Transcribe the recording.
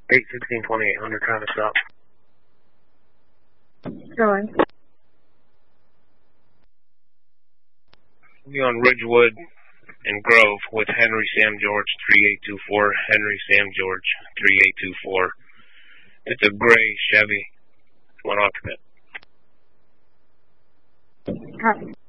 816-2800 trying to stop. Going. Be on Ridgewood and Grove with Henry Sam George 3824. Henry Sam George 3824. It's a gray Chevy, one occupant. Copy.